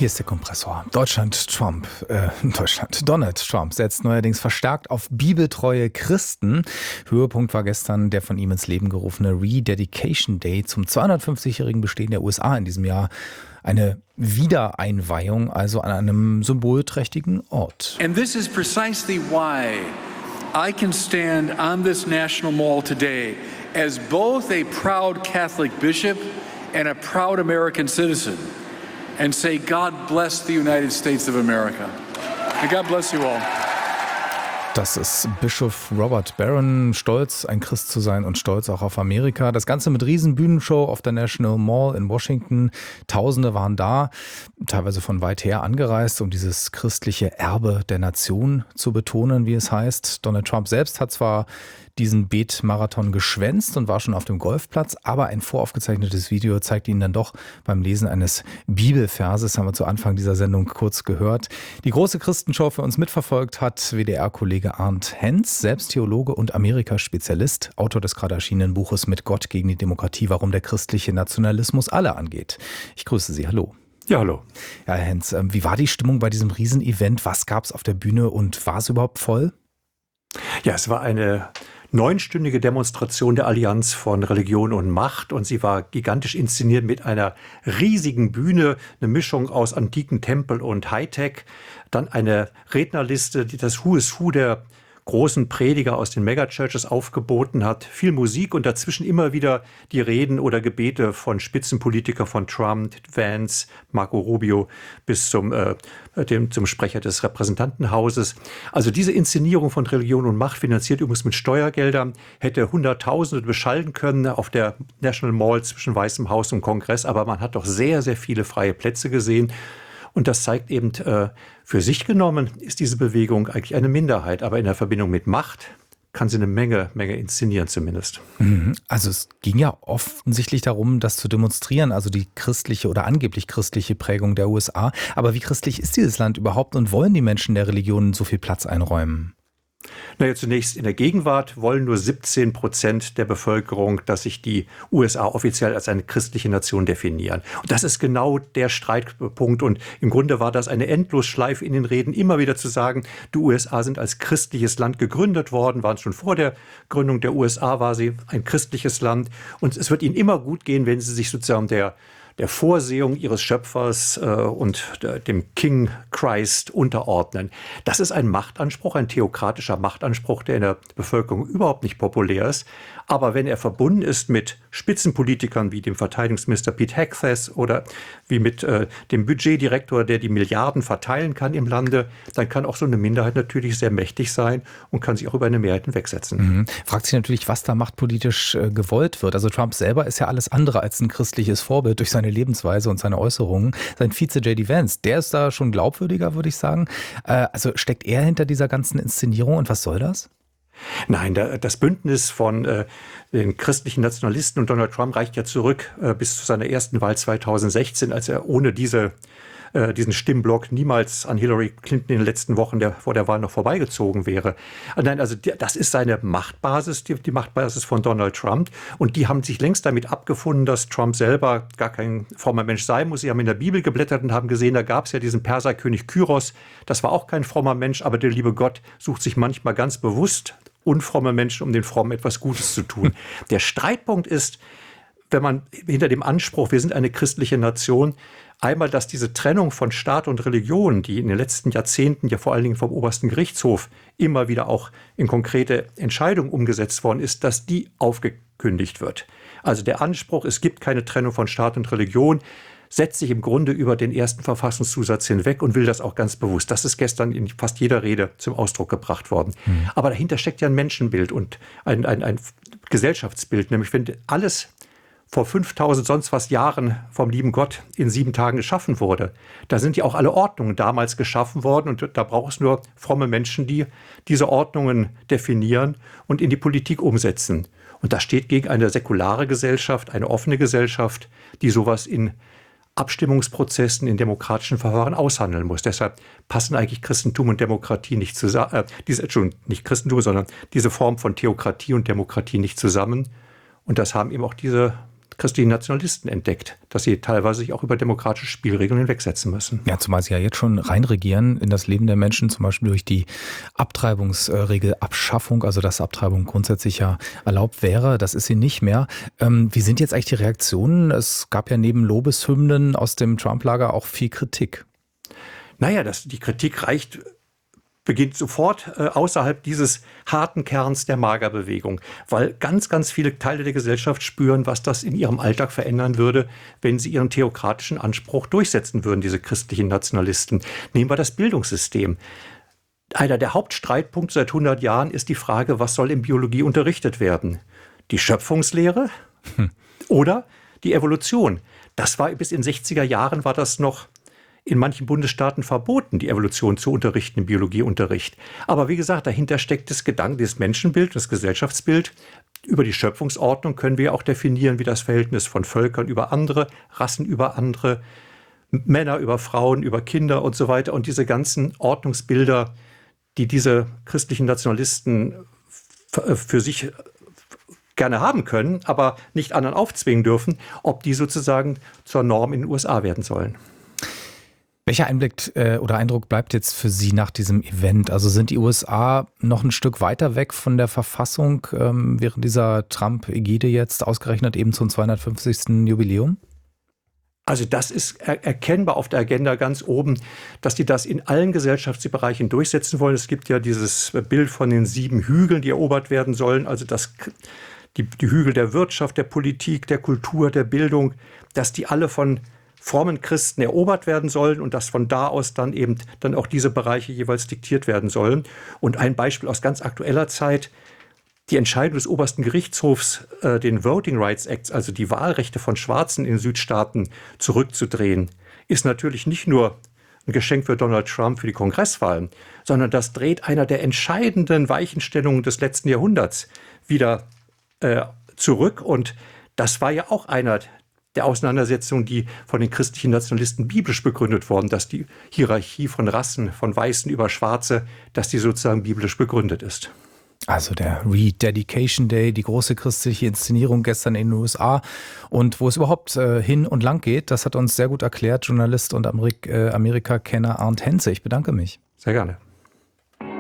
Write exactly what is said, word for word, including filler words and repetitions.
Hier ist der Kompressor. Deutschland, Trump, äh, Deutschland, Donald Trump setzt neuerdings verstärkt auf bibeltreue Christen. Höhepunkt war gestern der von ihm ins Leben gerufene Rededication Day zum zweihundertfünfzigjährigen Bestehen der U S A in diesem Jahr. Eine Wiedereinweihung, also an einem symbolträchtigen Ort. And this is precisely why I can stand on this National Mall today as both a proud Catholic bishop and a proud American citizen and say, God bless the United States of America. And God bless you all. Das ist Bischof Robert Barron, stolz, ein Christ zu sein und stolz auch auf Amerika. Das Ganze mit Riesenbühnenshow auf der National Mall in Washington. Tausende waren da, teilweise von weit her angereist, um dieses christliche Erbe der Nation zu betonen, wie es heißt. Donald Trump selbst hat zwar diesen Betmarathon geschwänzt und war schon auf dem Golfplatz, aber ein voraufgezeichnetes Video zeigt ihn dann doch beim Lesen eines Bibelverses, haben wir zu Anfang dieser Sendung kurz gehört. Die große Christenshow für uns mitverfolgt hat W D R-Kollege Arndt Henz, selbst Theologe und Amerika-Spezialist, Autor des gerade erschienenen Buches Mit Gott gegen die Demokratie, warum der christliche Nationalismus alle angeht. Ich grüße Sie, hallo. Ja, hallo. Ja, Herr Henz, wie war die Stimmung bei diesem Riesenevent? Was gab es auf der Bühne und war es überhaupt voll? Ja, es war eine neunstündige Demonstration der Allianz von Religion und Macht und sie war gigantisch inszeniert mit einer riesigen Bühne, eine Mischung aus antiken Tempel und Hightech, dann eine Rednerliste, die das Who is Who der großen Prediger aus den Megachurches aufgeboten hat, viel Musik und dazwischen immer wieder die Reden oder Gebete von Spitzenpolitikern von Trump, Vance, Marco Rubio bis zum, äh, dem, zum Sprecher des Repräsentantenhauses. Also diese Inszenierung von Religion und Macht, finanziert übrigens mit Steuergeldern, hätte Hunderttausende beschallen können auf der National Mall zwischen Weißem Haus und Kongress, aber man hat doch sehr, sehr viele freie Plätze gesehen. Und das zeigt eben, äh, für sich genommen ist diese Bewegung eigentlich eine Minderheit. Aber in der Verbindung mit Macht kann sie eine Menge, Menge inszenieren zumindest. Also es ging ja offensichtlich darum, das zu demonstrieren, also die christliche oder angeblich christliche Prägung der U S A. Aber wie christlich ist dieses Land überhaupt und wollen die Menschen der Religionen so viel Platz einräumen? Naja, zunächst in der Gegenwart wollen nur siebzehn Prozent der Bevölkerung, dass sich die U S A offiziell als eine christliche Nation definieren. Und das ist genau der Streitpunkt. Und im Grunde war das eine Endlosschleife in den Reden, immer wieder zu sagen, die U S A sind als christliches Land gegründet worden, waren schon vor der Gründung der U S A, war sie ein christliches Land. Und es wird ihnen immer gut gehen, wenn sie sich sozusagen der der Vorsehung ihres Schöpfers äh, und der, dem King Christ unterordnen. Das ist ein Machtanspruch, ein theokratischer Machtanspruch, der in der Bevölkerung überhaupt nicht populär ist. Aber wenn er verbunden ist mit Spitzenpolitikern wie dem Verteidigungsminister Pete Hegseth oder wie mit äh, dem Budgetdirektor, der die Milliarden verteilen kann im Lande, dann kann auch so eine Minderheit natürlich sehr mächtig sein und kann sich auch über eine Mehrheit hinwegsetzen. Mhm. Fragt sich natürlich, was da machtpolitisch äh, gewollt wird. Also Trump selber ist ja alles andere als ein christliches Vorbild durch seine Lebensweise und seine Äußerungen. Sein Vize J D Vance, der ist da schon glaubwürdiger, würde ich sagen. Äh, also steckt er hinter dieser ganzen Inszenierung und was soll das? Nein, das Bündnis von äh, den christlichen Nationalisten und Donald Trump reicht ja zurück äh, bis zu seiner ersten Wahl zweitausendsechzehn, als er ohne diese, äh, diesen Stimmblock niemals an Hillary Clinton in den letzten Wochen der, vor der Wahl noch vorbeigezogen wäre. Nein, also die, das ist seine Machtbasis, die, die Machtbasis von Donald Trump. Und die haben sich längst damit abgefunden, dass Trump selber gar kein frommer Mensch sein muss. Sie haben in der Bibel geblättert und haben gesehen, da gab es ja diesen Perserkönig Kyros. Das war auch kein frommer Mensch, aber der liebe Gott sucht sich manchmal ganz bewusst unfromme Menschen, um den Frommen etwas Gutes zu tun. Der Streitpunkt ist, wenn man hinter dem Anspruch, wir sind eine christliche Nation, einmal, dass diese Trennung von Staat und Religion, die in den letzten Jahrzehnten ja vor allen Dingen vom obersten Gerichtshof immer wieder auch in konkrete Entscheidungen umgesetzt worden ist, dass die aufgekündigt wird. Also der Anspruch, es gibt keine Trennung von Staat und Religion, setzt sich im Grunde über den ersten Verfassungszusatz hinweg und will das auch ganz bewusst. Das ist gestern in fast jeder Rede zum Ausdruck gebracht worden. Mhm. Aber dahinter steckt ja ein Menschenbild und ein, ein, ein Gesellschaftsbild. Nämlich wenn alles vor fünftausend sonst was Jahren vom lieben Gott in sieben Tagen geschaffen wurde, da sind ja auch alle Ordnungen damals geschaffen worden und da braucht es nur fromme Menschen, die diese Ordnungen definieren und in die Politik umsetzen. Und das steht gegen eine säkulare Gesellschaft, eine offene Gesellschaft, die sowas in Abstimmungsprozessen in demokratischen Verfahren aushandeln muss. Deshalb passen eigentlich Christentum und Demokratie nicht zusammen, äh, diese, Entschuldigung, nicht Christentum, sondern diese Form von Theokratie und Demokratie nicht zusammen. Und das haben eben auch diese christlichen Nationalisten entdeckt, dass sie teilweise sich auch über demokratische Spielregeln hinwegsetzen müssen. Ja, zumal sie ja jetzt schon reinregieren in das Leben der Menschen, zum Beispiel durch die Abtreibungsregelabschaffung, also dass Abtreibung grundsätzlich ja erlaubt wäre. Das ist sie nicht mehr. Ähm, wie sind jetzt eigentlich die Reaktionen? Es gab ja neben Lobeshymnen aus dem Trump-Lager auch viel Kritik. Naja, das, die Kritik reicht beginnt sofort äh, außerhalb dieses harten Kerns der Magerbewegung, weil ganz, ganz viele Teile der Gesellschaft spüren, was das in ihrem Alltag verändern würde, wenn sie ihren theokratischen Anspruch durchsetzen würden, diese christlichen Nationalisten. Nehmen wir das Bildungssystem. Einer der Hauptstreitpunkte seit hundert Jahren ist die Frage, was soll in Biologie unterrichtet werden? Die Schöpfungslehre hm. oder die Evolution? Das war bis in den sechziger Jahren war das noch in manchen Bundesstaaten verboten, die Evolution zu unterrichten im Biologieunterricht. Aber wie gesagt, dahinter steckt das Gedanke, das Menschenbild, das Gesellschaftsbild. Über die Schöpfungsordnung können wir auch definieren, wie das Verhältnis von Völkern über andere, Rassen über andere, Männer über Frauen, über Kinder und so weiter. Und diese ganzen Ordnungsbilder, die diese christlichen Nationalisten für sich gerne haben können, aber nicht anderen aufzwingen dürfen, ob die sozusagen zur Norm in den U S A werden sollen. Welcher Einblick äh, oder Eindruck bleibt jetzt für Sie nach diesem Event? Also sind die U S A noch ein Stück weiter weg von der Verfassung ähm, während dieser Trump-Ägide jetzt ausgerechnet eben zum zweihundertfünfzigsten Jubiläum? Also das ist er- erkennbar auf der Agenda ganz oben, dass die das in allen Gesellschaftsbereichen durchsetzen wollen. Es gibt ja dieses Bild von den sieben Hügeln, die erobert werden sollen. Also das, die, die Hügel der Wirtschaft, der Politik, der Kultur, der Bildung, dass die alle von frommen Christen erobert werden sollen und dass von da aus dann eben dann auch diese Bereiche jeweils diktiert werden sollen. Und ein Beispiel aus ganz aktueller Zeit, die Entscheidung des obersten Gerichtshofs, äh, den Voting Rights Act, also die Wahlrechte von Schwarzen in Südstaaten zurückzudrehen, ist natürlich nicht nur ein Geschenk für Donald Trump für die Kongresswahlen, sondern das dreht einer der entscheidenden Weichenstellungen des letzten Jahrhunderts wieder äh, zurück. Und das war ja auch einer der Auseinandersetzung, die von den christlichen Nationalisten biblisch begründet wurden, dass die Hierarchie von Rassen, von Weißen über Schwarze, dass die sozusagen biblisch begründet ist. Also der Rededication Day, die große christliche Inszenierung gestern in den U S A und wo es überhaupt äh, hin und lang geht, das hat uns sehr gut erklärt Journalist und Amerik- äh, Amerika-Kenner Arndt Henze. Ich bedanke mich. Sehr gerne.